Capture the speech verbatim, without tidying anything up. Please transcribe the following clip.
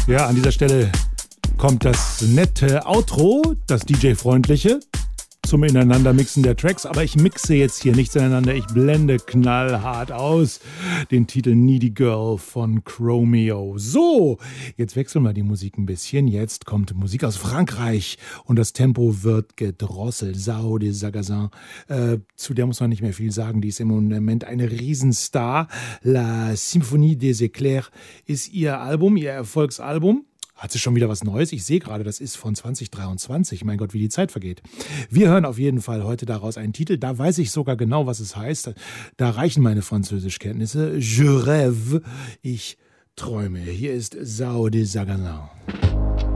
Ja, an dieser Stelle kommt das nette Outro, das D J-freundliche, zum Ineinandermixen der Tracks. Aber ich mixe jetzt hier nichts ineinander, ich blende knallhart aus den Titel Needy Girl von Chromeo. So, jetzt wechseln wir die Musik ein bisschen. Jetzt kommt Musik aus Frankreich und das Tempo wird gedrosselt. Sao de Sagazin, äh, zu der muss man nicht mehr viel sagen, die ist im Moment eine Riesenstar. La Symphonie des Éclairs ist ihr Album, ihr Erfolgsalbum. Hat sie schon wieder was Neues? Ich sehe gerade, das ist von zwanzig dreiundzwanzig. Mein Gott, wie die Zeit vergeht. Wir hören auf jeden Fall heute daraus einen Titel. Da weiß ich sogar genau, was es heißt. Da reichen meine Französischkenntnisse. Je rêve. Ich träume. Hier ist Sao de Sagazin.